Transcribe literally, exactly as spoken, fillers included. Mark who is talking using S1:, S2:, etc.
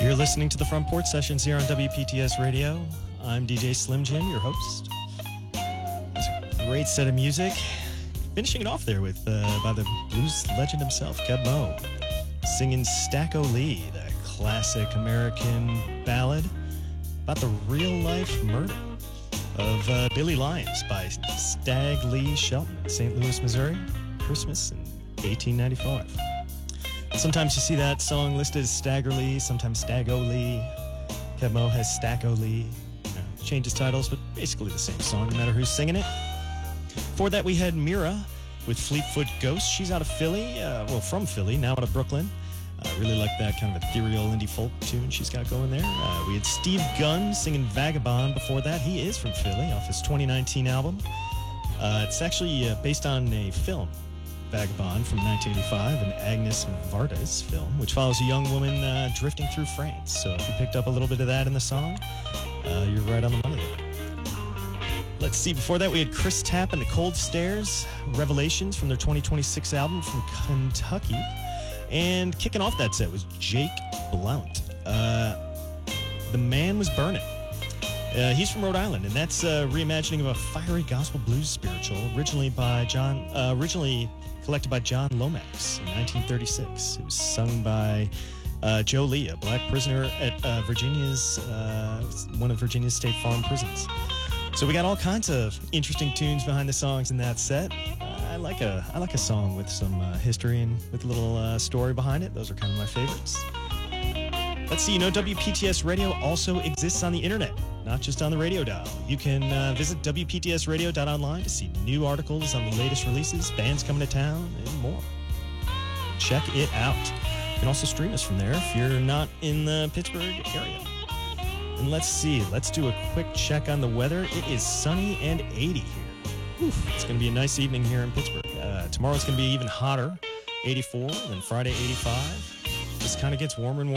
S1: You're listening to the Front Porch Sessions here on W P T S Radio. I'm D J Slim Jim, your host. It's a great set of music. Finishing it off there with uh, by the blues legend himself, Keb' Mo', singing Stack O'Lee, the classic American ballad about the real-life murder of uh, Billy Lyons by Stagg Lee Shelton in Saint Louis, Missouri, Christmas in eighteen ninety-five. Sometimes you see that song listed as Stagger Lee, sometimes Stagg O'Lee. Keb' Mo' has Stack O'Lee. You know, changes titles, but basically the same song, no matter who's singing it. Before that, we had Mira with Fleetfoot Ghost. She's out of Philly, uh, well, from Philly, now out of Brooklyn. I uh, really like that kind of ethereal indie folk tune she's got going there. Uh, we had Steve Gunn singing Vagabond before that. He is from Philly, off his twenty nineteen album. Uh, it's actually uh, based on a film, Vagabond, from nineteen eighty-five, an Agnes Varda's film, which follows a young woman uh, drifting through France. So if you picked up a little bit of that in the song, uh, you're right on the money there. Let's see, before that we had Chris Tapp and the Cold Stairs, Revelations from their twenty twenty-six album from Kentucky. And kicking off that set was Jake Blount. Uh, the Man Was Burning. Uh, he's from Rhode Island, and that's a reimagining of a fiery gospel blues spiritual originally by John, uh, originally collected by John Lomax in nineteen thirty-six. It was sung by uh, Joe Lee, a black prisoner at uh, Virginia's, uh, one of Virginia's state farm prisons. So we got all kinds of interesting tunes behind the songs in that set. Uh, I like a I like a song with some uh, history and with a little uh, story behind it. Those are kind of my favorites. Let's see, you know, W P T S Radio also exists on the internet, not just on the radio dial. You can uh, visit W P T S radio dot online to see new articles on the latest releases, bands coming to town, and more. Check it out. You can also stream us from there if you're not in the Pittsburgh area. And let's see, let's do a quick check on the weather. It is sunny and eighty here. Oof, it's going to be a nice evening here in Pittsburgh. Uh, tomorrow's going to be even hotter, eighty-four, then Friday, eighty-five. Just kind of gets warmer and warmer.